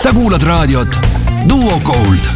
Sa kuulad raadiot Duo Gold.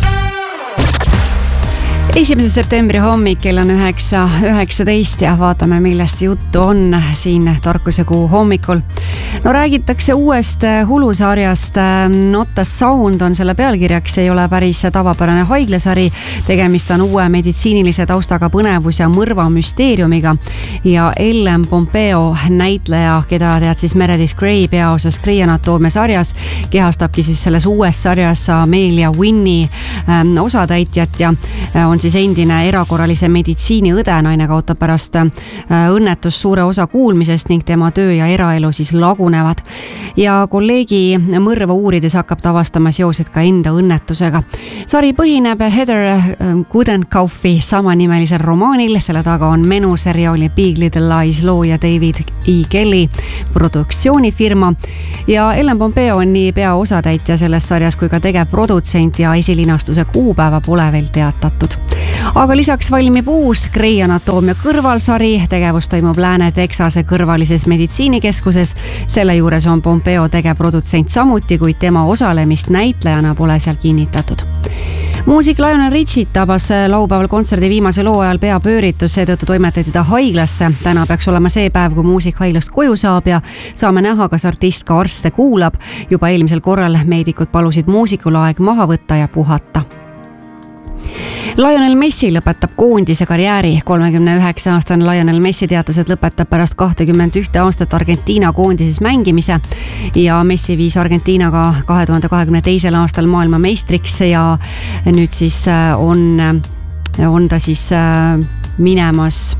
1. septembri hommik, kell on 9:19 ja vaatame, millest juttu on siin Tarkuse kuu hommikul. No räägitakse uuest hulusarjast. Not the Sound on selle pealkirjaks, ei ole päris tavapärane haiglasari. Tegemist on uue meditsiinilise taustaga põnevus- ja mõrvamüsteeriumiga. Ja Ellen Pompeo, näitleja, keda tead siis Meredith Grey peaosas Grey Anatoomia sarjas, kehastabki siis selles uues sarjas Amelia Winnie osatäitjat ja on siis endine erakorralise meditsiini õde. Naine kaotab pärast õnnetust suure osa kuulmisest ning tema töö ja eraelu siis lagunevad. Ja kolleegi mõrva uurides hakkab ta avastama seosed ka enda õnnetusega. Sari põhineb Heather Goodenkaufi samanimelisel romaanil. Selle taga on menuseriaali Big Little Lies looja David E. Kelly produktsioonifirma. Ja Ellen Pompeo on nii peaosatäitja selles sarjas kui ka tegevprodutsent ja esilinastuse kuupäeva pole veel teatatud. Aga lisaks valmib uus Grey Anatoomia kõrvalsari. Tegevus toimub Lääne-Texase kõrvalises meditsiinikeskuses. Selle juures on Pompeo tegevprodutsent samuti, kuid tema osalemist näitlejana pole seal kinnitatud. Muusik Lionel Richie tabas laupäeval kontserdi viimase loo ajal peapööritus, seetõttu toimetati ta haiglasse. Täna peaks olema see päev, kui muusik haiglast koju saab ja saame näha, kas artist ka arste kuulab. Juba eelmisel korral meedikud palusid muusikul aeg maha võtta ja puhata. Lionel Messi lõpetab koondise karjääri. 39-aastane Lionel Messi teatas, et lõpetab pärast 21 aastat Argentiina koondises mängimise ja Messi viis Argentiinaga 2022. aastal maailma meistriks ja nüüd siis on ta siis minemas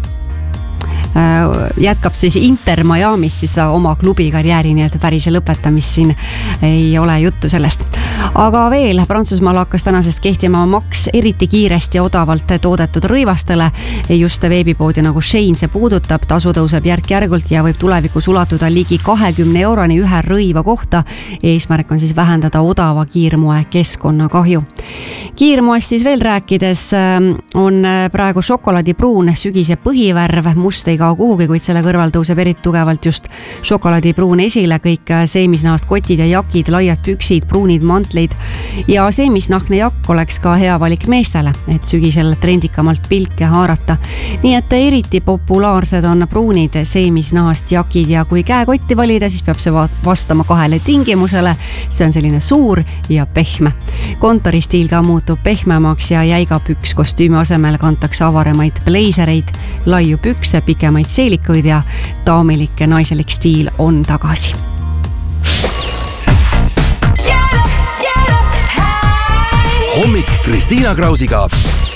jätkab siis Inter Miamis siis oma klubi karjääri, nii et päris lõpetamist siin ei ole juttu sellest. Aga veel, Prantsusmaal hakkas tänasest kehtima maks eriti kiiresti ja odavalt toodetud rõivastele. Just veebipoodi nagu Shein see puudutab, tasu tõuseb järk-järgult ja võib tulevikus ulatuda ligi 20 euroni ühe rõiva kohta. Eesmärk on siis vähendada odava kiirmoe keskkonnakahju. Kiirmoest siis veel rääkides on praegu šokolaadipruun sügise põhivärv, must ei kao kuhugi, kuid selle kõrval tõuseb eriti tugevalt just šokolaadipruun esile. Kõik seemisnahast kotid ja jakid, laiad püksid, pruunid mantleid ja seemisnahkne jakk oleks ka hea valik meestele, et sügisel trendikamalt pilke haarata. Nii et eriti populaarsed on pruunid seemisnahast jakid ja kui käekotti valida, siis peab see vastama 2 tingimusele. See on selline suur ja pehme. Kontoristiil ka muutub pehmemaks ja jäiga püks kostüümi asemel kantakse avaremaid bleisereid, laiu pükse, pikemaid seelikuid ja daamilik ja naiselik stiil on tagasi. Hommik Kristiina Krausiga